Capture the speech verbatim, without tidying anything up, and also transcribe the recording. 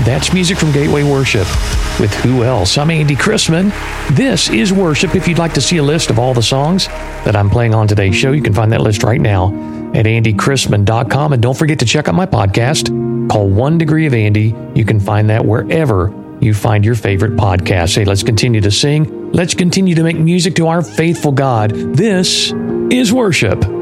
That's music from Gateway Worship. With who else? I'm Andy Chrisman. This is Worship. If you'd like to see a list of all the songs that I'm playing on today's show, you can find that list right now at andy chrisman dot com. And don't forget to check out my podcast called One Degree of Andy. You can find that wherever you find your favorite podcast. Hey, let's continue to sing. Let's continue to make music to our faithful God. This is Worship.